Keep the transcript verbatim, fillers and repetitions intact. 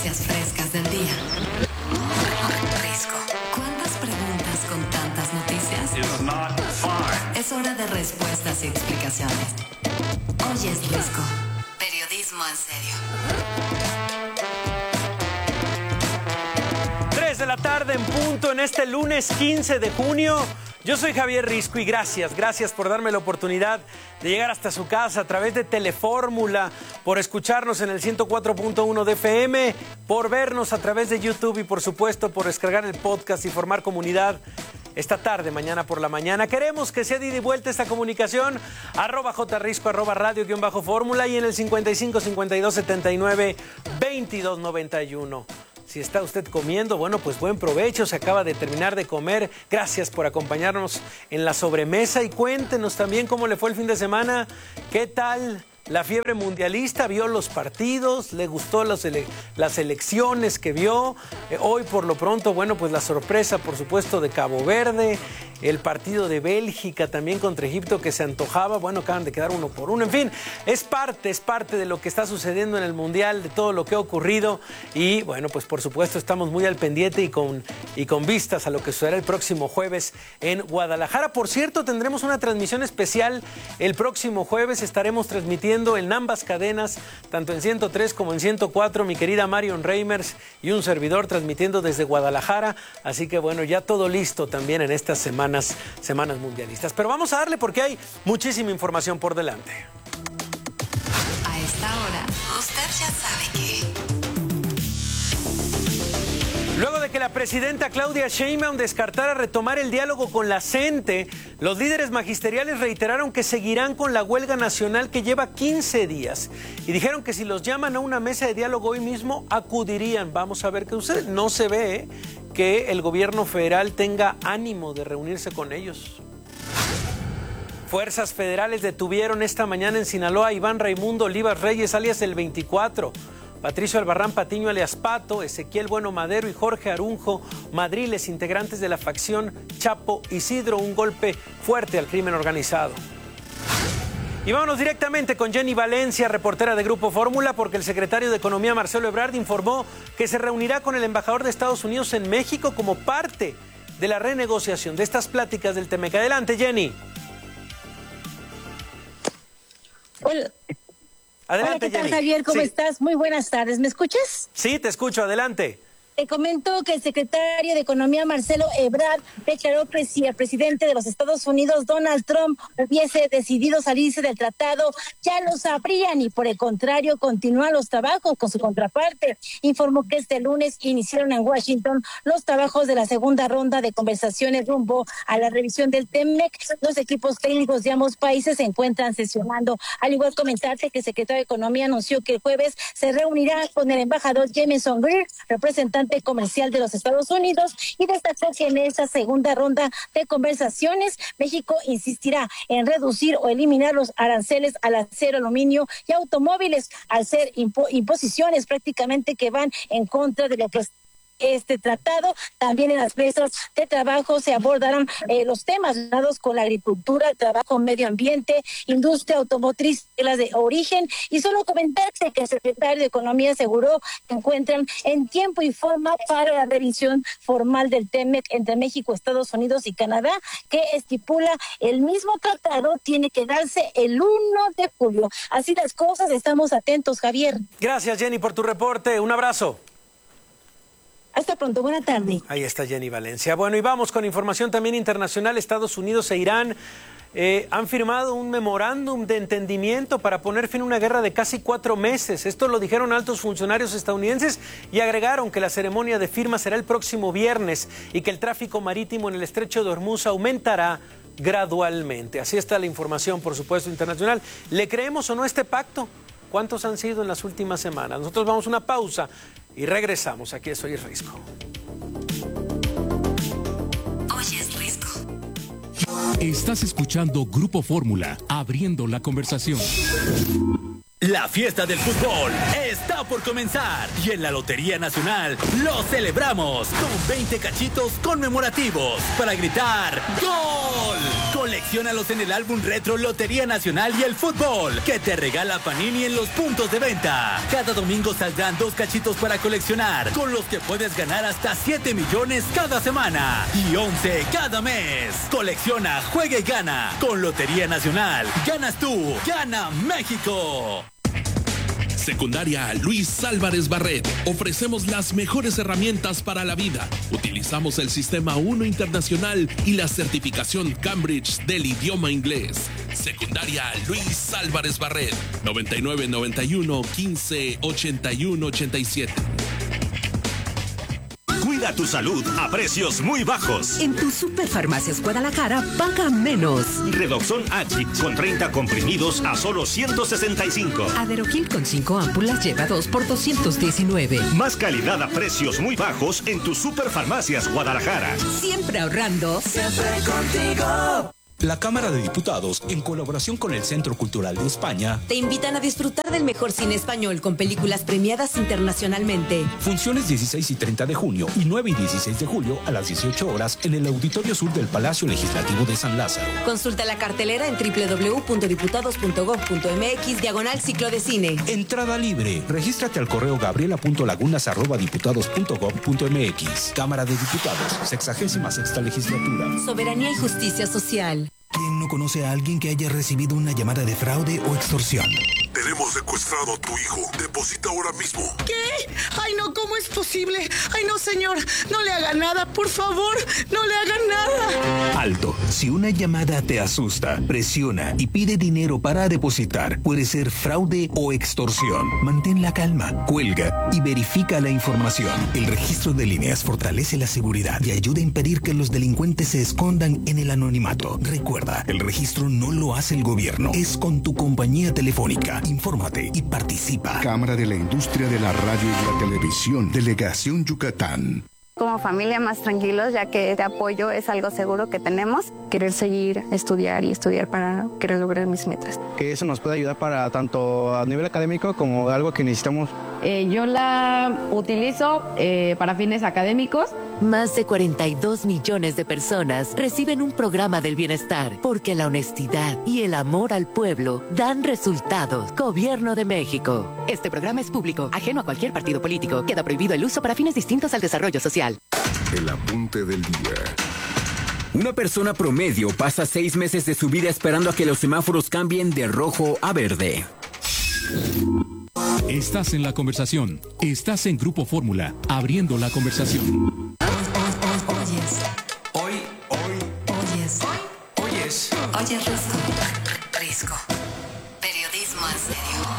Frescas del día. Risco. ¿Cuántas preguntas con tantas noticias? It's not fine. Es hora de respuestas y explicaciones. Hoy es Risco. Periodismo en serio. tres de la tarde en punto en este lunes quince de junio. Yo soy Javier Risco y gracias, gracias por darme la oportunidad de llegar hasta su casa a través de Telefórmula, por escucharnos en el ciento cuatro punto uno de F M, por vernos a través de YouTube y por supuesto por descargar el podcast y formar comunidad esta tarde, mañana por la mañana. Queremos que sea de ida y vuelta esta comunicación, arroba jrisco, arroba radio guión bajo fórmula y en el cincuenta y cinco, cincuenta y dos, setenta y nueve, veintidós, noventa y uno. Si está usted comiendo, bueno, pues buen provecho, se acaba de terminar de comer. Gracias por acompañarnos en la sobremesa y cuéntenos también cómo le fue el fin de semana. ¿Qué tal la fiebre mundialista? ¿Vio los partidos? ¿Le gustó las, ele las elecciones que vio? Eh, hoy, por lo pronto, bueno, pues la sorpresa, por supuesto, de Cabo Verde. El partido de Bélgica también contra Egipto que se antojaba, bueno, acaban de quedar uno por uno. En fin, es parte, es parte de lo que está sucediendo en el Mundial, de todo lo que ha ocurrido. Y bueno, pues por supuesto estamos muy al pendiente y con, y con vistas a lo que sucederá el próximo jueves en Guadalajara. Por cierto, tendremos una transmisión especial el próximo jueves. Estaremos transmitiendo en ambas cadenas, tanto en ciento tres como en ciento cuatro, mi querida Marion Reimers y un servidor transmitiendo desde Guadalajara. Así que bueno, ya todo listo también en estas semanas. Semanas mundialistas. Pero vamos a darle porque hay muchísima información por delante. A esta hora, usted ya sabe que... Luego de que la presidenta Claudia Sheinbaum descartara retomar el diálogo con la CENTE, los líderes magisteriales reiteraron que seguirán con la huelga nacional que lleva quince días y dijeron que si los llaman a una mesa de diálogo hoy mismo, acudirían. Vamos a ver qué sucede. No se ve, ¿eh?, que el gobierno federal tenga ánimo de reunirse con ellos. Fuerzas federales detuvieron esta mañana en Sinaloa a Iván Raimundo Olivas Reyes, alias el veinticuatro, Patricio Albarrán Patiño, alias Pato, Ezequiel Bueno Madero y Jorge Arunjo Madriles, integrantes de la facción Chapo Isidro, un golpe fuerte al crimen organizado. Y vámonos directamente con Jenny Valencia, reportera de Grupo Fórmula, porque el secretario de Economía, Marcelo Ebrard, informó que se reunirá con el embajador de Estados Unidos en México como parte de la renegociación de estas pláticas del Temec. Adelante, Jenny. Hola. Adelante, Hola, ¿qué tal, Jenny? Javier? ¿Cómo sí. estás? Muy buenas tardes. ¿Me escuchas? Sí, te escucho. Adelante. Te comento que el secretario de Economía, Marcelo Ebrard, declaró que si el presidente de los Estados Unidos, Donald Trump, hubiese decidido salirse del tratado, ya lo sabrían y por el contrario continúan los trabajos con su contraparte. Informó que este lunes iniciaron en Washington los trabajos de la segunda ronda de conversaciones rumbo a la revisión del Temec. Los equipos técnicos de ambos países se encuentran sesionando. Al igual comentarte que el secretario de Economía anunció que el jueves se reunirá con el embajador Jameson Greer, representante comercial de los Estados Unidos, y destacó que en esa segunda ronda de conversaciones México insistirá en reducir o eliminar los aranceles al acero, aluminio y automóviles, al ser impo imposiciones prácticamente que van en contra de lo que es este tratado. También en las mesas de trabajo se abordarán eh, los temas relacionados con la agricultura, trabajo, medio ambiente, industria automotriz, las de origen. Y solo comentarte que el secretario de Economía aseguró que encuentran en tiempo y forma para la revisión formal del Temec entre México, Estados Unidos y Canadá, que estipula el mismo tratado tiene que darse el uno de julio. Así las cosas, estamos atentos, Javier. Gracias, Jenny, por tu reporte. Un abrazo. Hasta pronto, buena tarde. Ahí está Jenny Valencia. Bueno, y vamos con información también internacional. Estados Unidos e Irán eh, han firmado un memorándum de entendimiento para poner fin a una guerra de casi cuatro meses. Esto lo dijeron altos funcionarios estadounidenses y agregaron que la ceremonia de firma será el próximo viernes y que el tráfico marítimo en el estrecho de Hormuz aumentará gradualmente. Así está la información, por supuesto, internacional. ¿Le creemos o no este pacto? ¿Cuántos han sido en las últimas semanas? Nosotros vamos a una pausa y regresamos. Aquí es Hoy es Risco. Hoy es Risco. Estás escuchando Grupo Fórmula, abriendo la conversación. La fiesta del fútbol está por comenzar y en la Lotería Nacional lo celebramos con veinte cachitos conmemorativos para gritar ¡Gol! Colecciónalos en el álbum retro Lotería Nacional y el fútbol que te regala Panini en los puntos de venta. Cada domingo saldrán dos cachitos para coleccionar, con los que puedes ganar hasta siete millones cada semana y once cada mes. Colecciona, juega y gana. Con Lotería Nacional, ganas tú, gana México. Secundaria Luis Álvarez Barret. Ofrecemos las mejores herramientas para la vida. Utilizamos el Sistema uno Internacional y la certificación Cambridge del idioma inglés. Secundaria Luis Álvarez Barret. noventa y nueve noventa y uno quince ochenta y uno ochenta y siete. Cuida tu salud a precios muy bajos. En tu Superfarmacias Guadalajara, paga menos. Redoxon Agit con treinta comprimidos a solo ciento sesenta y cinco. Aderogil con cinco ámpulas lleva dos por doscientos diecinueve. Más calidad a precios muy bajos en tu Superfarmacias Guadalajara. Siempre ahorrando. Siempre contigo. La Cámara de Diputados, en colaboración con el Centro Cultural de España, te invitan a disfrutar del mejor cine español con películas premiadas internacionalmente. Funciones dieciséis y treinta de junio y nueve y dieciséis de julio a las dieciocho horas en el Auditorio Sur del Palacio Legislativo de San Lázaro. Consulta la cartelera en doble u doble u doble u punto diputados punto gob punto eme equis diagonal ciclo de cine. Entrada libre. Regístrate al correo gabriela punto lagunas arroba diputados punto gob punto eme equis. Cámara de Diputados, sexagésima sexta legislatura. Soberanía y justicia social. ¿Quién no conoce a alguien que haya recibido una llamada de fraude o extorsión? Tenemos secuestrado a tu hijo. Deposita ahora mismo. ¿Qué? Ay, no, ¿cómo es posible? Ay, no, señor. No le haga nada, por favor. No le haga nada. Alto. Si una llamada te asusta, presiona y pide dinero para depositar, puede ser fraude o extorsión. Mantén la calma, cuelga y verifica la información. El registro de líneas fortalece la seguridad y ayuda a impedir que los delincuentes se escondan en el anonimato. Recuerda, el registro no lo hace el gobierno. Es con tu compañía telefónica. Infórmate y participa. Cámara de la Industria de la Radio y la Televisión, Delegación Yucatán. Como familia más tranquilos, ya que este apoyo es algo seguro que tenemos. Querer seguir, estudiar y estudiar para querer lograr mis metas. Que eso nos puede ayudar para tanto a nivel académico como algo que necesitamos. Eh, yo la utilizo eh, para fines académicos. Más de cuarenta y dos millones de personas reciben un programa del bienestar porque la honestidad y el amor al pueblo dan resultados. Gobierno de México. Este programa es público, ajeno a cualquier partido político. Queda prohibido el uso para fines distintos al desarrollo social. El apunte del día. Una persona promedio pasa seis meses de su vida esperando a que los semáforos cambien de rojo a verde. Estás en la conversación. Estás en Grupo Fórmula, abriendo la conversación.